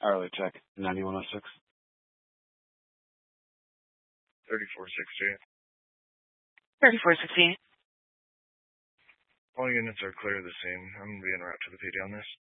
Hourly check, 9106. 3468. 3468. All units are clear the same. I'm being route to the PD on this.